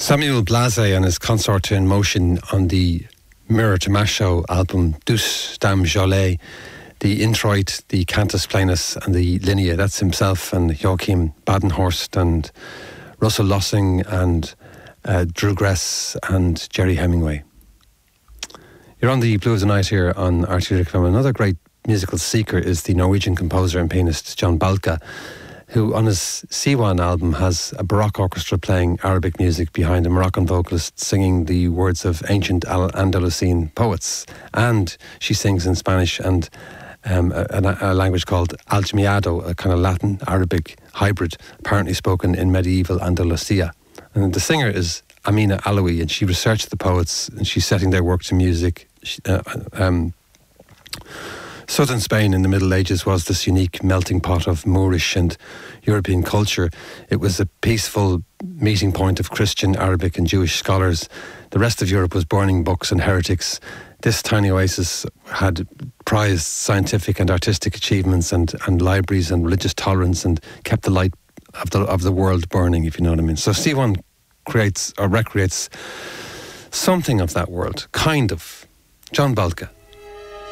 Samuel Blase and his consort in motion on the Mirror to Mash Show album Dus Dam Jolie, the Introit, the Cantus Planus and the Linea. That's himself and Joachim Badenhorst and Russell Lossing and Drew Gress and Jerry Hemingway. You're on the Blues of Night here on RTÉ FM. Another great musical seeker is the Norwegian composer and pianist John Balke, who on his Siwan album has a Baroque orchestra playing Arabic music behind a Moroccan vocalist singing the words of ancient Andalusian poets. And she sings in Spanish and a language called Aljamiado, a kind of Latin-Arabic hybrid, apparently spoken in medieval Andalusia. And the singer is Amina Alawi, and she researched the poets and she's setting their work to music. Southern Spain in the Middle Ages was this unique melting pot of Moorish and European culture. It was a peaceful meeting point of Christian, Arabic and Jewish scholars. The rest of Europe was burning books and heretics. This tiny oasis had prized scientific and artistic achievements and libraries and religious tolerance and kept the light of the world burning, if you know what I mean. So Siwan creates or recreates something of that world, kind of. John Balke.